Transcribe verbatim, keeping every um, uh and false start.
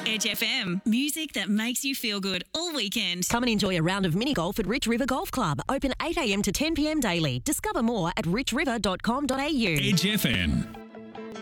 Edge F M. Music that makes you feel good all weekend. Come and enjoy a round of mini golf at Rich River Golf Club. Open eight a m to ten p m daily. Discover more at rich river dot com dot a u. Edge F M.